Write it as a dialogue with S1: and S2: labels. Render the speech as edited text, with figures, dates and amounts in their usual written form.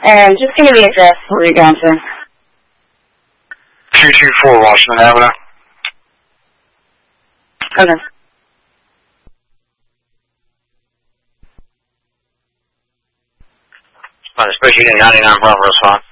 S1: And just give me the address where you're going to.
S2: 224 Washington Avenue.
S1: Okay.
S2: Special Unit 99 Bravo response.